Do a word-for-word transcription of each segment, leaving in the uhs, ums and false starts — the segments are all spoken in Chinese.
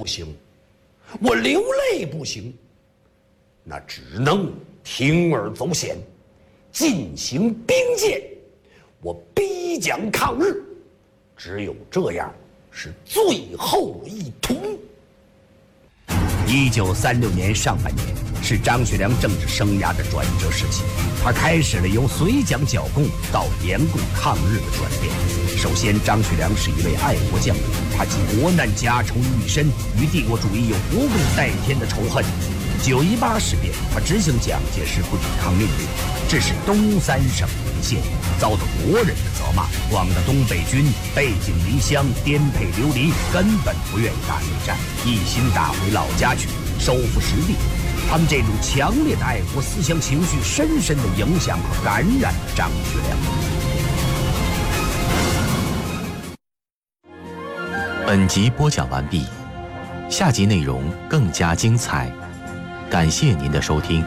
不行，我流泪不行，那只能铤而走险，进行兵谏，我逼蒋抗日，只有这样是最后一途。 一九三六年上半年是张学良政治生涯的转折时期，他开始了由随蒋剿共到联共抗日的转变。首先，张学良是一位爱国将领，他集国难家仇于一身，与帝国主义有不共戴天的仇恨。九一八事变，他执行蒋介石不抵抗命令，致使东三省沦陷，遭到国人的责骂。广大东北军背井离乡，颠沛流离，根本不愿意打内战，一心打回老家去，收复失地。他们这种强烈的爱国思想情绪，深深地影响和感染了张学良。 本集播讲完毕，下集内容更加精彩。感谢您的收听。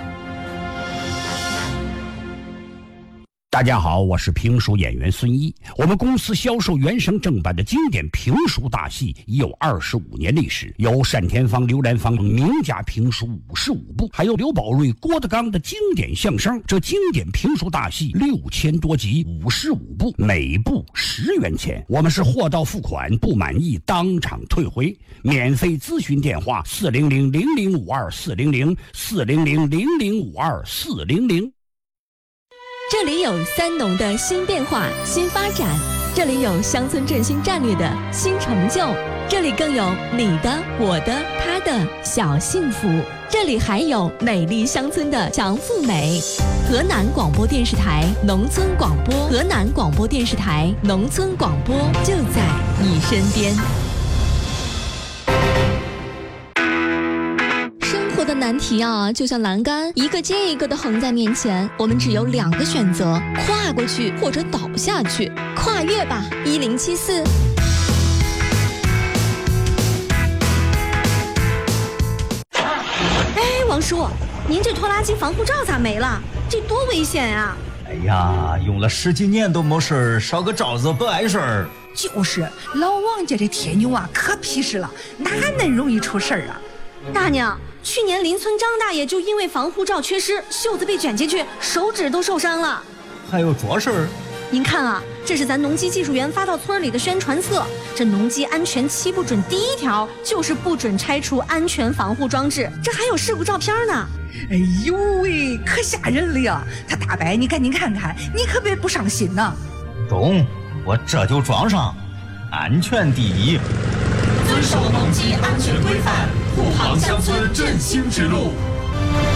大家好，我是评书演员孙一。我们公司销售原声正版的经典评书大戏已有二十五年历史，有单田芳、刘兰芳等名家评书五十五部，还有刘宝瑞、郭德纲的经典相声。这经典评书大戏六千多集，五十五部，每部十元钱。我们是货到付款，不满意当场退回。免费咨询电话：四零零零零五二四零零四零零零零五二四零零。 这里有三农的新变化、新发展，这里有乡村振兴战略的新成就，这里更有你的、我的、他的小幸福，这里还有美丽乡村的强富美。河南广播电视台农村广播，河南广播电视台农村广播就在你身边。生活的难题啊，就像栏杆，一个接一个的横在面前，我们只有两个选择：跨过去或者倒下去。跨越吧，一零七四。 哎，王叔，您这拖拉机防护罩咋没了？这多危险啊！ 哎呀，用了十几年都没事，烧个罩子不碍事儿。 就是，老王家这铁牛啊，可皮实了，哪能容易出事儿啊？ 大娘，去年邻村张大爷就因为防护罩缺失，袖子被卷进去，手指都受伤了。 还有这事儿？ 您看啊，这是咱农机技术员发到村里的宣传册。这农机安全七不准，第一条就是不准拆除安全防护装置，这还有事故照片呢。 哎呦喂，可吓人了呀！他大伯，你赶紧看看，你可别不上心呐。 中，我这就装上，安全第一。 遵守农机安全规范，护航乡村振兴之路。